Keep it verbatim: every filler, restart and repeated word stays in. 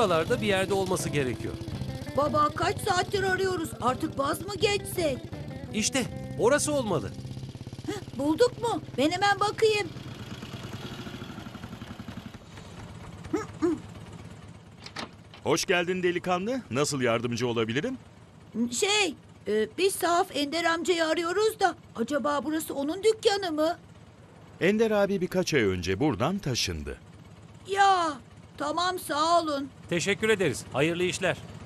Buralarda bir yerde olması gerekiyor. Baba kaç saattir arıyoruz. Artık vaz mı geçsek? İşte orası olmalı. Heh, bulduk mu? Ben hemen bakayım. Hoş geldin delikanlı. Nasıl yardımcı olabilirim? Şey, e, biz Sahaf Ender amcayı arıyoruz da acaba burası onun dükkanı mı? Ender abi birkaç ay önce buradan taşındı. Ya, tamam sağ olun. Teşekkür ederiz. Hayırlı işler.